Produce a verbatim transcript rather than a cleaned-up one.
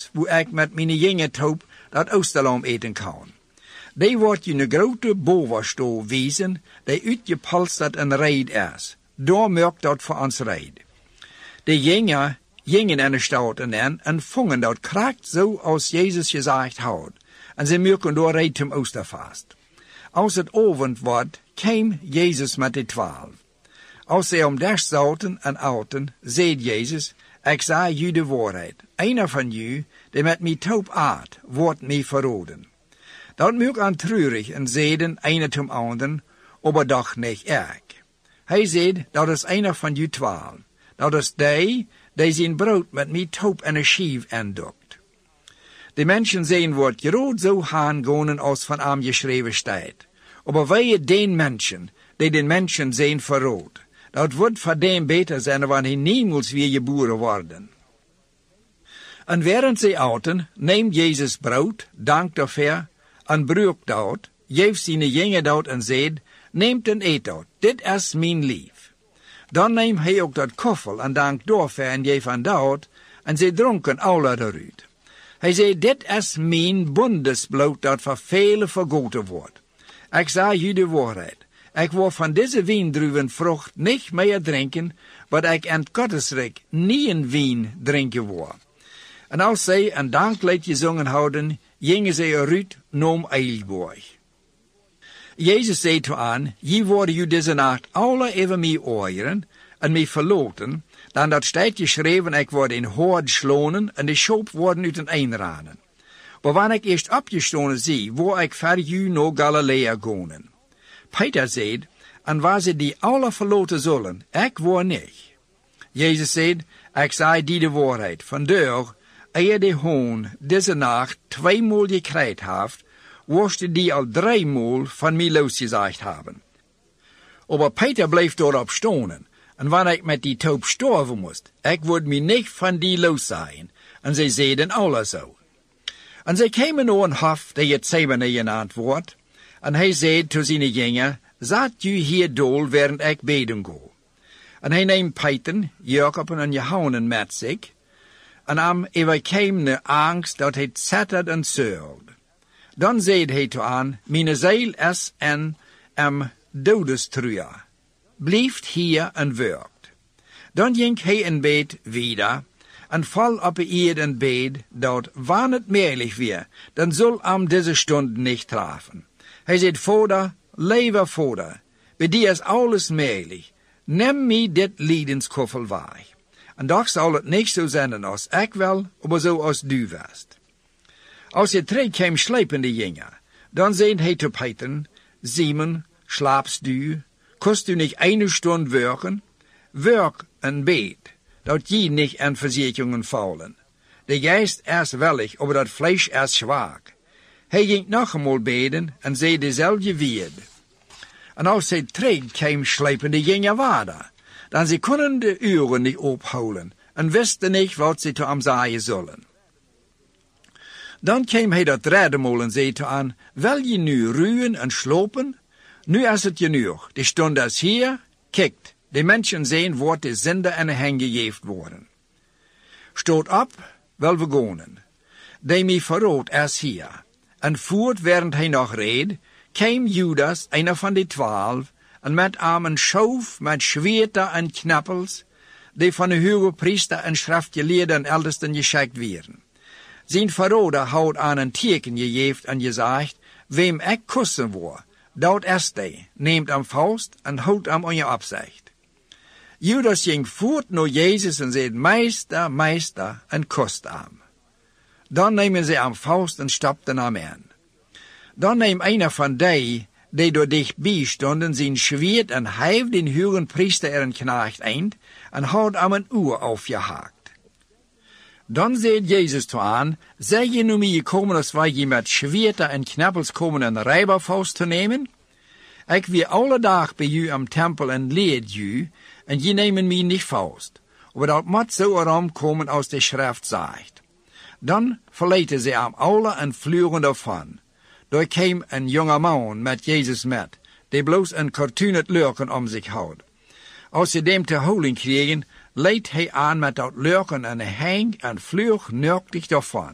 feest, wo ik met mijn jengethoop dat oosterlam eten kan. Die wordt je een grote bovenstoel wezen, die uitgepolsterd en reid is. Daar merkt dat voor ons reid. De jenger gingen in de stad en en vongen dat kracht zo als Jezus gezegd had. En ze merken door reid zum Oosterfast. Als het avond wordt, kwam Jezus met de twaalf. Als ze om des zaten en aten, zei Jezus, ik zei u de waarheid. Einer van u, die met mij toop aat, wordt mij verraden. Dat merk aan treurig en zeiden einer zum anderen, aber doch niet ik. Hij zei, dat is einer van u twaalf. Dat is die, die zijn brood met mij toop en een schief aandokt. De mensen zijn wordt groot zo aangonen als van hem geschreven staat. Aber wij den mensen, die den mensen zijn verrood, dat wordt voor dem beter zijn wanneer hij niemals weer geboren worden. En während zij aten, neemt Jezus brood, dankt daarvoor, en bruikt dat, geeft zijn jongen dat en zegt, neemt en eet dat, dit is mijn lief. Dan neemt hij ook dat koffel en dankt daarvoor en geeft aan dat, en zij dronken alle eruit. Hij zei, dit is mijn bondesbloed dat voor velen vergoten wordt. Ik zei u de waarheid. Ik wil van deze wijndruivenvrucht niet meer drinken, wat ik in het Gottesrijk niet in wijn drinken wil. En als zij een danklied gezongen hadden, gingen zij eruit naar Eilborg. Jezus zei toe aan, je worden u deze nacht alle even mij oren en mij verloten, dan dat staat geschreven, ik word in hoord slonen en de schoop worden uit een einranen. Maar wanneer ik eerst opgestonen zie, wil ik ver u naar Galilea gaan. Peter zei, en waar ze die alle verloten zullen, ik wil niet. Jezus zei, ik zei die de waarheid, vandaar, eer de hoon deze nacht tweemaal gekrijt heeft, worst die al driemaal van mij losgezegd hebben. Maar Peter bleef daarop stonen, en wanneer ik met die toop sterven moest, ik word mij niet van die los zijn. En zij zeiden alle zo. En zij kwamen naar een hof, die het Zebedee genaamd wordt, en hij zei tot zijn jongen, zat u hier dol, während ik beden ga. En hij neemt Peter, Jacob en Johannes met zich, en am overkwam de angst dat hij zettert en zeurde. Dan zei hij toe aan, mijn ziel is in een dodestruia. Blijft hier en werkt. Dan ging hij in bed wieder, en val op de eerd in bed, dat wanneer het meerlijk weer, dan zal am deze stund niet trafen. Hij zei, Vader, lieve Vader, bij die is alles meerlijk. Neem mij dit liedenskoffel weg. En toch zal het niet zo zijn als ik wil, maar zo als du wist. Als je terug kwam slepende jongen, dan zei hij te Peter, Simon, slaapst du? Kost u niet een stund werken? Werk en bed, dat je niet in verzekeringen vallen. De geest is willig, maar dat vlees is zwak. Hij ging nog eenmaal beden en zei dezelfde woord. En als hij terug kwam slepende jongen waarder, dan ze konden de uren niet ophouden en wisten niet wat ze te hem zeggen zullen. Dan kwam hij dat derde maal en zei te aan, wil je nu ruwen en slopen? Nu is het genoeg, de stund is hier, kijkt, de mensen zien wordt de zinde en de hen gegeven worden. Stoot op, wil we gaan. De mij verrood is hier. En voort während hij nog reed, kwam Judas, einer van de twaalf, en met hem een schoof met zwaarden en knappels, die van de hoge priester en schriftgeleerden en eldersten geschikt werden. Zijn verroder had aan een teken gegeven en gezegd, wem ik kussen wil, dat is die, neemt hem vast en houdt hem aan je opzicht. Judas ging voort naar Jezus en zei, meester, meester, en kuste hem. Dan nemen ze hem vast en stapten hem in. Dan neemt einer van die, die door dichtbij stonden, zijn zwaard en heeft den hoge priester er een knecht eind en had hem een uur afgehakt. Dan zei Jezus toe aan, zeg je nu mij gekomen als wij je met zwaarden en knappels komen een rijberfaust te nemen? Ik weer alle dag bij u am tempel en leed u, en je nemen mij niet vast. Maar dat moet zo erom komen als de schrift zegt. Dan verlieten ze hem alle en vlogen daarvan. Daar kwam een jonge man met Jezus met, die bloos een cartoonet lurken om zich houdt. Als ze dem te holen kregen, leed hij aan met dat lurken en hing en vloog nurktig daarvan.